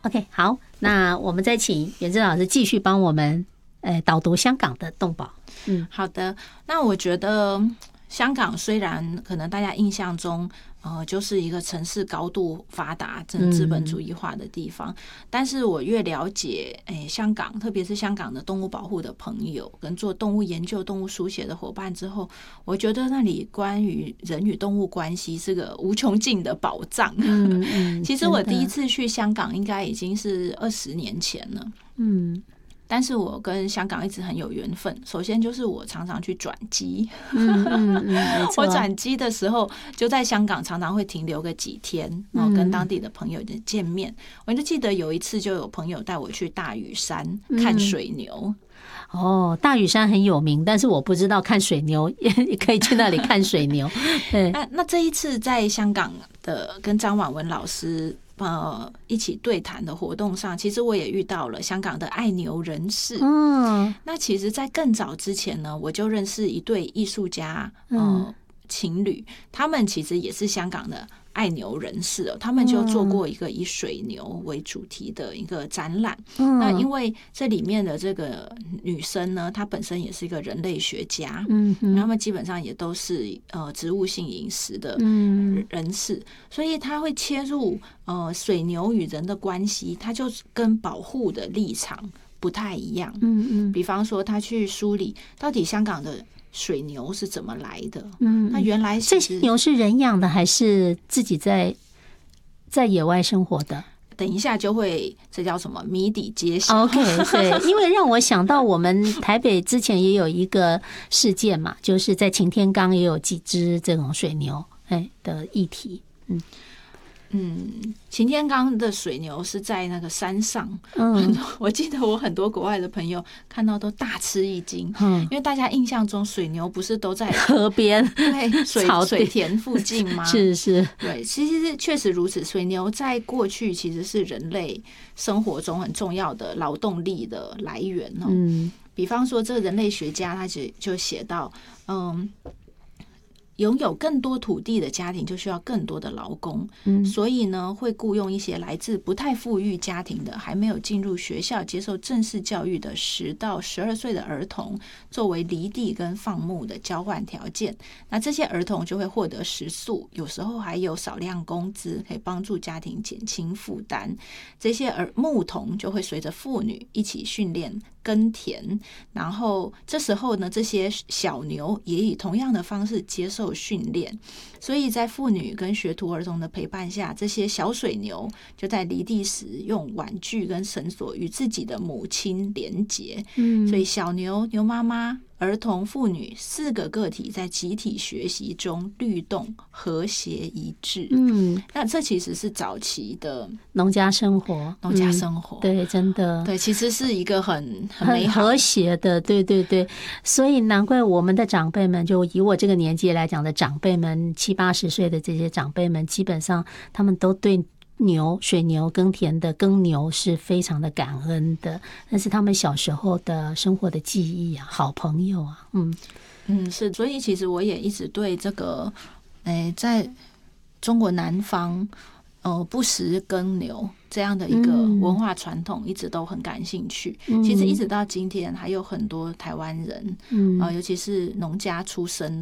OK， 好，那我们再请元珍老师继续帮我们导读香港的动保。 好的。那我觉得香港虽然可能大家印象中就是一个城市高度发达、资本主义化的地方，但是我越了解香港，特别是香港的动物保护的朋友跟做动物研究、动物书写的伙伴之后，我觉得那里关于人与动物关系是个无穷尽的宝藏。其实我第一次去香港应该已经是20年前了。但是我跟香港一直很有缘分。首先就是我常常去转机，我转机的时候就在香港常常会停留个几天，然后跟当地的朋友见面。我就记得有一次就有朋友带我去大屿山看水牛。 大屿山很有名，但是我不知道看水牛也可以去那里看水牛。 那这一次在香港的跟张婉文老师一起对谈的活动上，其实我也遇到了香港的爱牛人士。那其实在更早之前呢，我就认识一对艺术家情侣，他们其实也是香港的爱牛人士他们就做过一个以水牛为主题的一个展览。那因为这里面的这个女生呢，她本身也是一个人类学家，他们基本上也都是植物性饮食的人士，所以她会切入水牛与人的关系，她就跟保护的立场不太一样。比方说她去梳理到底香港的水牛是怎么来的。那原来这些牛是人养的还是自己在野外生活的？ 等一下就会，这叫什么谜底揭晓。 OK， 对，因为让我想到我们台北之前也有一个事件嘛，就是在擎天岗也有几只这种水牛的议题。 擎天岗的水牛是在那个山上。我记得我很多国外的朋友看到都大吃一惊。因为大家印象中水牛不是都在河边对水田附近吗？ 是， 对，其实确实如此。水牛在过去其实是人类生活中很重要的劳动力的来源。比方说这个人类学家他就写到拥有更多土地的家庭就需要更多的劳工，所以呢会雇佣一些来自不太富裕家庭的还没有进入学校接受正式教育的10到12岁的儿童作为犁地跟放牧的交换条件。那这些儿童就会获得食宿，有时候还有少量工资可以帮助家庭减轻负担。这些牧童就会随着妇女一起训练耕田，然后这时候呢这些小牛也以同样的方式接受训练，所以在妇女跟学徒儿童的陪伴下，这些小水牛就在犁地时用玩具跟绳索与自己的母亲连结。所以小牛、牛妈妈、儿童、妇女4个个体在集体学习中律动、和谐一致。那这其实是早期的农家生活。对，真的， 对，其实是一个很美好、 很和谐的。对，所以难怪我们的长辈们，就以我这个年纪来讲的长辈们，70、80岁的这些长辈们，基本上他们都对水牛耕田的耕牛是非常的感恩的，那是他们小时候的生活的记忆啊，好朋友啊。 是，所以其实我也一直对这个在中国南方不食耕牛这样的一个文化传统一直都很感兴趣。其实一直到今天还有很多台湾人尤其是农家出身的